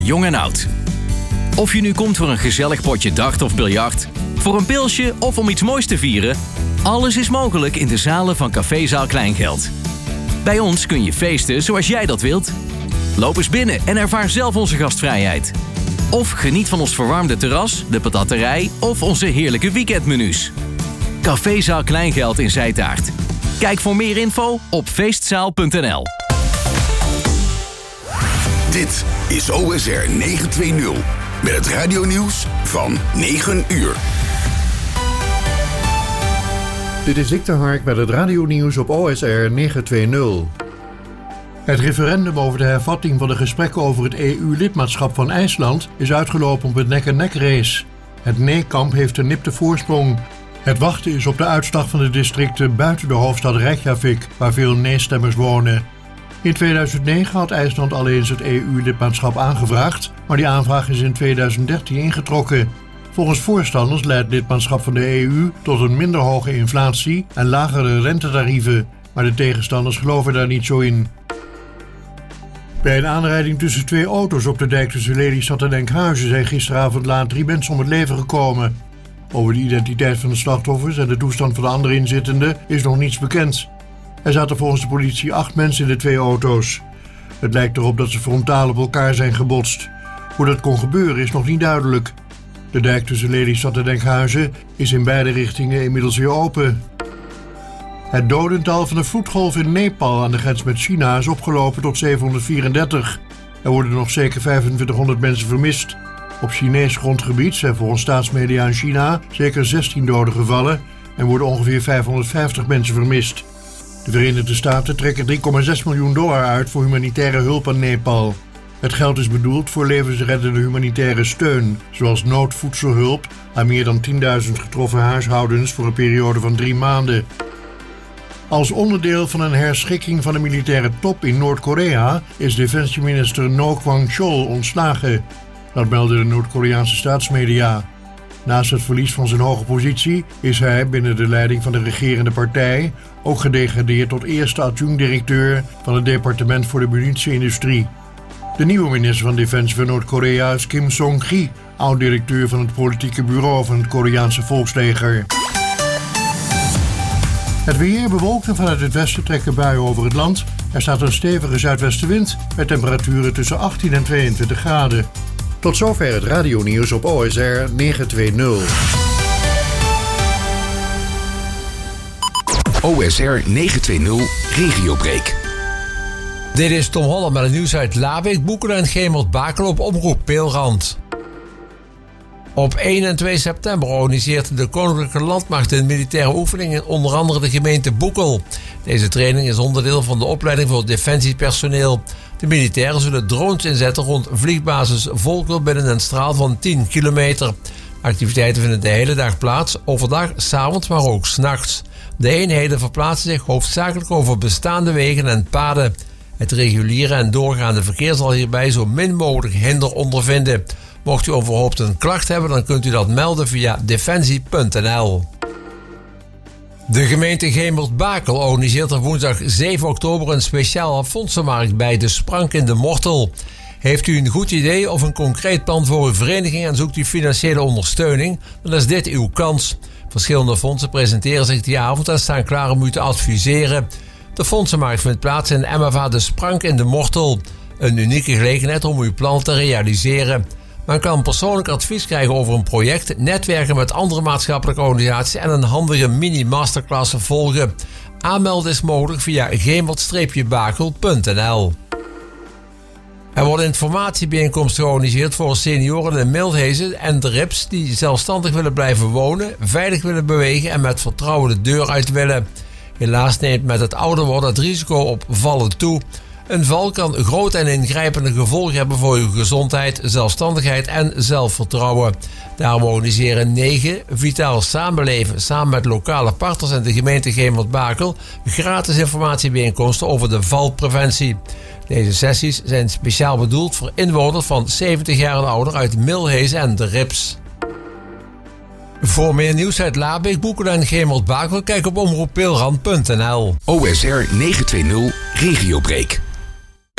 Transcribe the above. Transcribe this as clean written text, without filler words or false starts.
Jong en oud. Of je nu komt voor een gezellig potje dart of biljart, voor een pilsje of om iets moois te vieren, alles is mogelijk in de zalen van Cafézaal Kleingeld. Bij ons kun je feesten zoals jij dat wilt. Loop eens binnen en ervaar zelf onze gastvrijheid. Of geniet van ons verwarmde terras, de patatterij of onze heerlijke weekendmenu's. Cafézaal Kleingeld in Zijtaart. Kijk voor meer info op feestzaal.nl. Dit is OSR 920 met het radionieuws van 9 uur. Dit is Dick de Hark met het radionieuws op OSR 920. Het referendum over de hervatting van de gesprekken over het EU-lidmaatschap van IJsland is uitgelopen op een nek-en-nek race. Het nee-kamp heeft een nipte voorsprong. Het wachten is op de uitslag van de districten buiten de hoofdstad Reykjavik, waar veel nee-stemmers wonen. In 2009 had IJsland al eens het EU-lidmaatschap aangevraagd, maar die aanvraag is in 2013 ingetrokken. Volgens voorstanders leidt lidmaatschap van de EU tot een minder hoge inflatie en lagere rentetarieven, maar de tegenstanders geloven daar niet zo in. Bij een aanrijding tussen twee auto's op de dijk tussen Lelystad en Enkhuizen zijn gisteravond laat 3 mensen om het leven gekomen. Over de identiteit van de slachtoffers en de toestand van de andere inzittenden is nog niets bekend. Er zaten volgens de politie 8 mensen in de 2 auto's. Het lijkt erop dat ze frontaal op elkaar zijn gebotst. Hoe dat kon gebeuren is nog niet duidelijk. De dijk tussen Lelystad en Enkhuizen is in beide richtingen inmiddels weer open. Het dodental van de vloedgolf in Nepal aan de grens met China is opgelopen tot 734. Er worden nog zeker 2500 mensen vermist. Op Chinees grondgebied zijn volgens staatsmedia in China zeker 16 doden gevallen en worden ongeveer 550 mensen vermist. De Verenigde Staten trekken $3,6 miljoen uit voor humanitaire hulp aan Nepal. Het geld is bedoeld voor levensreddende humanitaire steun, zoals noodvoedselhulp aan meer dan 10.000 getroffen huishoudens voor een periode van 3 maanden. Als onderdeel van een herschikking van de militaire top in Noord-Korea is defensieminister No Kwang-chol ontslagen. Dat melden de Noord-Koreaanse staatsmedia. Naast het verlies van zijn hoge positie is hij binnen de leiding van de regerende partij ook gedegradeerd tot eerste adjunct-directeur van het departement voor de munitie-industrie. De nieuwe minister van Defensie van Noord-Korea is Kim Song-gi, oud-directeur van het politieke bureau van het Koreaanse volksleger. Het weer bewolkt en vanuit het westen trekken buien over het land. Er staat een stevige zuidwestenwind met temperaturen tussen 18 en 22 graden. Tot zover het radionieuws op OSR 920. OSR 920 Regiobreak. Dit is Tom Holland met het nieuws uit Labeek, Boekelen en Gemert-Bakel op Omroep Peelrand. Op 1 en 2 september organiseert de Koninklijke Landmacht een militaire oefening in onder andere de gemeente Boekel. Deze training is onderdeel van de opleiding voor defensiepersoneel. De militairen zullen drones inzetten rond vliegbasis Volkel binnen een straal van 10 kilometer. Activiteiten vinden de hele dag plaats, overdag, 's avonds, maar ook 's nachts. De eenheden verplaatsen zich hoofdzakelijk over bestaande wegen en paden. Het reguliere en doorgaande verkeer zal hierbij zo min mogelijk hinder ondervinden. Mocht u overhoopt een klacht hebben, dan kunt u dat melden via defensie.nl. De gemeente Gemert-Bakel organiseert er woensdag 7 oktober een speciale fondsenmarkt bij De Sprank in de Mortel. Heeft u een goed idee of een concreet plan voor uw vereniging en zoekt u financiële ondersteuning, dan is dit uw kans. Verschillende fondsen presenteren zich die avond en staan klaar om u te adviseren. De fondsenmarkt vindt plaats in MFA De Sprank in de Mortel. Een unieke gelegenheid om uw plan te realiseren. Men kan persoonlijk advies krijgen over een project, netwerken met andere maatschappelijke organisaties en een handige mini-masterclass volgen. Aanmelden is mogelijk via gemert-bakel.nl. Er worden informatiebijeenkomsten georganiseerd voor senioren in Milhezen en de Rips die zelfstandig willen blijven wonen, veilig willen bewegen en met vertrouwen de deur uit willen. Helaas neemt met het ouder worden het risico op vallen toe. Een val kan grote en ingrijpende gevolgen hebben voor uw gezondheid, zelfstandigheid en zelfvertrouwen. Daarom organiseren 9 Vitaal Samenleven samen met lokale partners en de gemeente Gemert-Bakel gratis informatiebijeenkomsten over de valpreventie. Deze sessies zijn speciaal bedoeld voor inwoners van 70 jaar en ouder uit Milhezen en de Rips. Voor meer nieuws uit Labeek, Boekelen en Gemert-Bakel, kijk op omroeppeelrand.nl. OSR 920 Regiobreak.